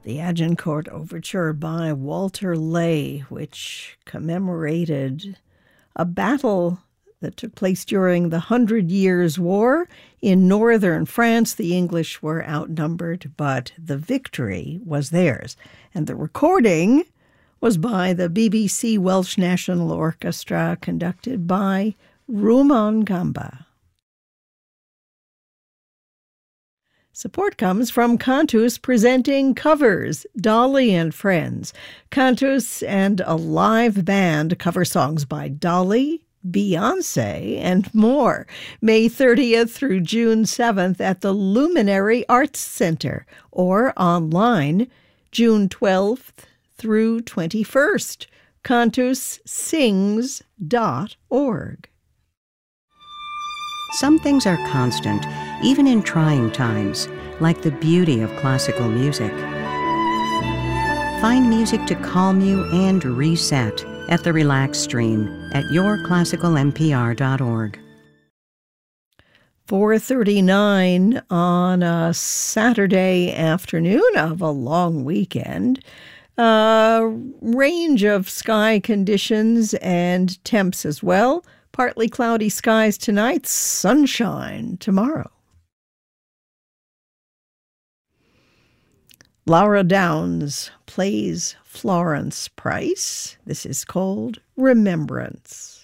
the Agincourt Overture by Walter Ley, which commemorated a battle that took place during the 100 Years' War. In northern France, the English were outnumbered, but the victory was theirs. And the recording was by the BBC Welsh National Orchestra, conducted by Rumon Gamba. Support comes from Cantus presenting Covers, Dolly and Friends. Cantus and a live band cover songs by Dolly, Beyonce, and more. May 30th through June 7th at the Luminary Arts Center, or online June 12th through 21st. CantusSings.org. Some things are constant, even in trying times, like the beauty of classical music. Find music to calm you and reset at the Relax Stream at yourclassicalnpr.org. 4:39 on a Saturday afternoon of a long weekend. Range of sky conditions and temps as well. Partly cloudy skies tonight, sunshine tomorrow. Laura Downs plays Florence Price. This is called Remembrance.